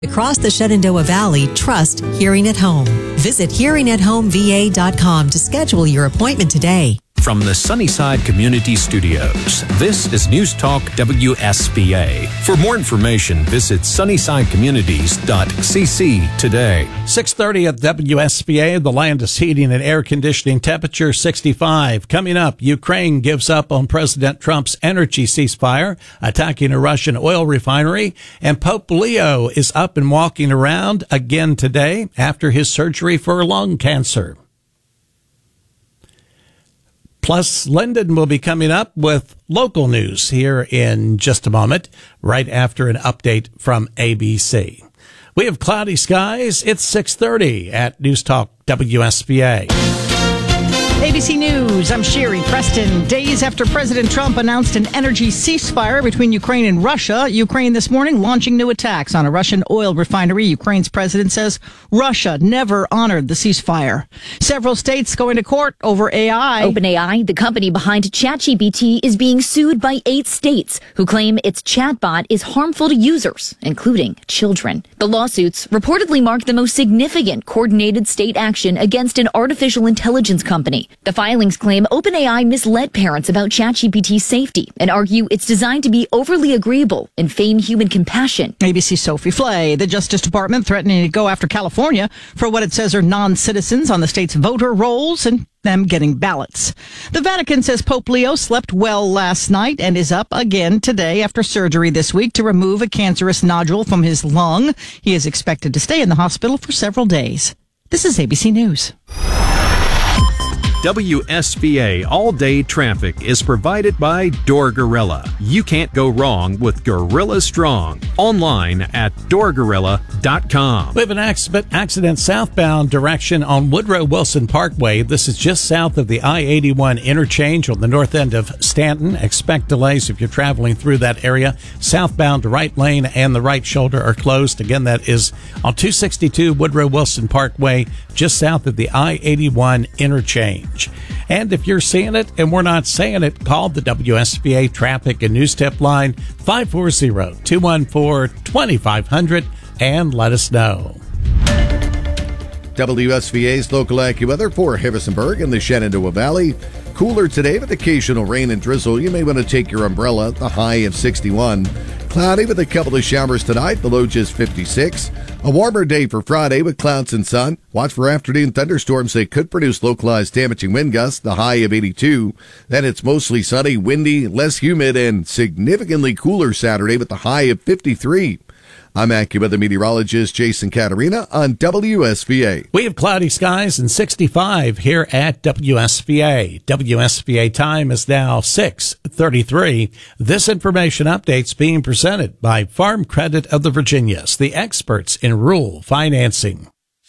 Across the Shenandoah Valley, trust Hearing at Home. Visit hearingathomeva.com to schedule your appointment today. From the Sunnyside Community Studios, this is News Talk WSBA. For more information, visit sunnysidecommunities.cc today. 6:30 at WSBA, the Landis Heating and Air Conditioning, temperature 65. Coming up, Ukraine gives up on President Trump's energy ceasefire, attacking a Russian oil refinery, and Pope Leo is up and walking around again today after his surgery for lung cancer. Plus, Lyndon will be coming up with local news here in just a moment, right after an update from ABC. We have cloudy skies. It's 6:30 at News Talk WSBA. ABC News, I'm Sherry Preston. Days after President Trump announced an energy ceasefire between Ukraine and Russia, Ukraine this morning launching new attacks on a Russian oil refinery. Ukraine's president says Russia never honored the ceasefire. Several states going to court over AI. OpenAI, the company behind ChatGPT, is being sued by 8 states who claim its chatbot is harmful to users, including children. The lawsuits reportedly mark the most significant coordinated state action against an artificial intelligence company. The filings claim OpenAI misled parents about ChatGPT's safety and argue it's designed to be overly agreeable and feign human compassion. ABC's Sophie Flay. The Justice Department threatening to go after California for what it says are non-citizens on the state's voter rolls and them getting ballots. The Vatican says Pope Leo slept well last night and is up again today after surgery this week to remove a cancerous nodule from his lung. He is expected to stay in the hospital for several days. This is ABC News. WSBA All-Day Traffic is provided by Door Gorilla. You can't go wrong with Gorilla Strong. Online at doorgorilla.com. We have an accident southbound direction on Woodrow Wilson Parkway. This is just south of the I-81 interchange on the north end of Stanton. Expect delays if you're traveling through that area. Southbound right lane and the right shoulder are closed. Again, that is on 262 Woodrow Wilson Parkway, just south of the I-81 interchange. And if you're seeing it and we're not saying it, call the WSBA Traffic and News Tip line 540-214-2500 and let us know. WSBA's local AccuWeather for Harrisonburg and the Shenandoah Valley. Cooler today with occasional rain and drizzle. You may want to take your umbrella. The high of 61. Cloudy with a couple of showers tonight. The low just 56. A warmer day for Friday with clouds and sun. Watch for afternoon thunderstorms that could produce localized damaging wind gusts. The high of 82. Then it's mostly sunny, windy, less humid, and significantly cooler Saturday with the high of 53. I'm AccuWeather meteorologist Jason Caterina on WSBA. We have cloudy skies and 65 here at WSBA. WSBA time is now 6:33. This information update's being presented by Farm Credit of the Virginias, the experts in rural financing.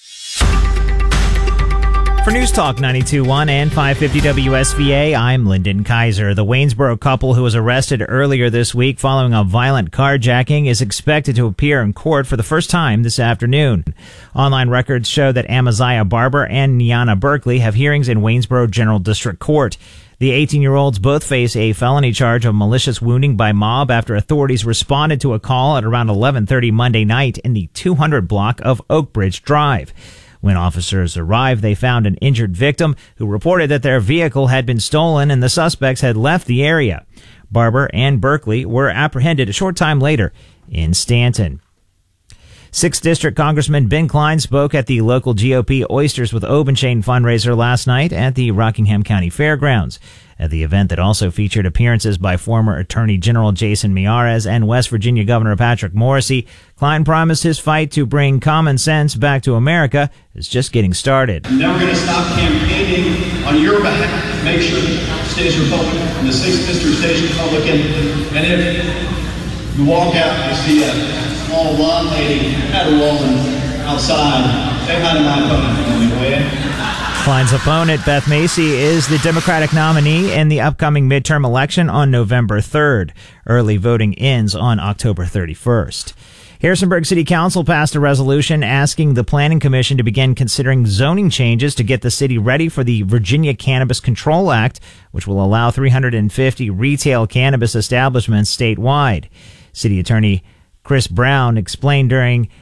For News Talk 92.1 and 550 WSVA, I'm Lyndon Kaiser. The Waynesboro couple who was arrested earlier this week following a violent carjacking is expected to appear in court for the first time this afternoon. Online records show that Amaziah Barber and Niana Berkeley have hearings in Waynesboro General District Court. The 18-year-olds both face a felony charge of malicious wounding by mob after authorities responded to a call at around 11:30 Monday night in the 200 block of Oak Bridge Drive. When officers arrived, they found an injured victim who reported that their vehicle had been stolen and the suspects had left the area. Barber and Berkeley were apprehended a short time later in Stanton. 6th District Congressman Ben Klein spoke at the local GOP Oysters with Obenchain fundraiser last night at the Rockingham County Fairgrounds. At the event that also featured appearances by former Attorney General Jason Miyares and West Virginia Governor Patrick Morrisey, Klein promised his fight to bring common sense back to America is just getting started. I'm never going to stop campaigning on your behalf. Make sure the House stays Republican and the 6th District stays Republican. And if you walk out and you see a small blonde lady at a woman outside, say hi to my opponent for me, will you? Klein's opponent, Beth Macy, is the Democratic nominee in the upcoming midterm election on November 3rd. Early voting ends on October 31st. Harrisonburg City Council passed a resolution asking the Planning Commission to begin considering zoning changes to get the city ready for the Virginia Cannabis Control Act, which will allow 350 retail cannabis establishments statewide. City Attorney Chris Brown explained during